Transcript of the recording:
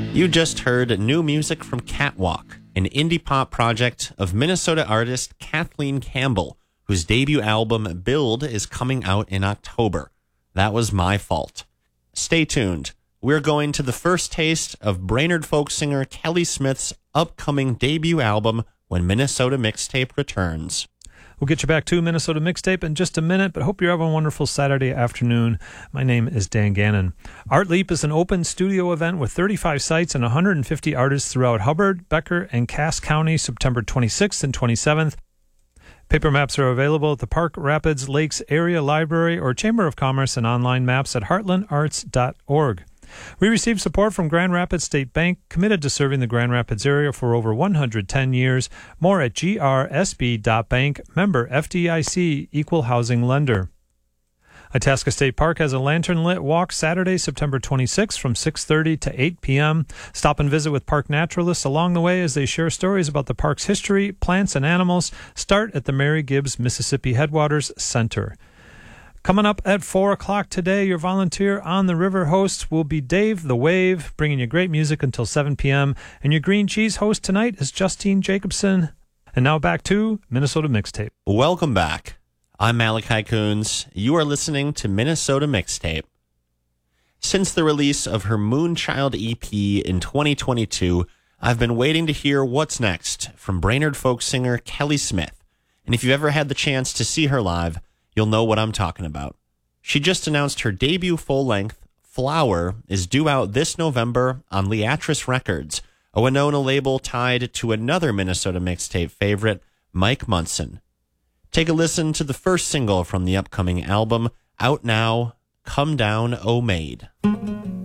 You just heard new music from Catwalk, an indie pop project of Minnesota artist Kathleen Campbell, whose debut album Build is coming out in October. That was my fault. Stay tuned. We're going to the first taste of Brainerd folk singer Kelly Smith's upcoming debut album when Minnesota Mixtape returns. We'll get you back to Minnesota Mixtape in just a minute, but hope you're having a wonderful Saturday afternoon. My name is Dan Gannon. Art Leap is an open studio event with 35 sites and 150 artists throughout Hubbard, Becker, and Cass County, September 26th and 27th. Paper maps are available at the Park Rapids Lakes Area Library or Chamber of Commerce and online maps at heartlandarts.org. We received support from Grand Rapids State Bank, committed to serving the Grand Rapids area for over 110 years. More at grsb.bank, member FDIC, equal housing lender. Itasca State Park has a lantern-lit walk Saturday, September 26th from 6:30 to 8 p.m. Stop and visit with park naturalists along the way as they share stories about the park's history, plants, and animals. Start at the Mary Gibbs Mississippi Headwaters Center. Coming up at 4 o'clock today, your volunteer on the river host will be Dave the Wave, bringing you great music until 7 p.m. And your green cheese host tonight is Justine Jacobson. And now back to Minnesota Mixtape. Welcome back. I'm Malachi Coons. You are listening to Minnesota Mixtape. Since the release of her Moonchild EP in 2022, I've been waiting to hear what's next from Brainerd folk singer Kelly Smith. And if you've ever had the chance to see her live, you'll know what I'm talking about. She just announced her debut full-length, Flower, is due out this November on Leatris Records, a Winona label tied to another Minnesota Mixtape favorite, Mike Munson. Take a listen to the first single from the upcoming album, out now, Come Down, O Maid.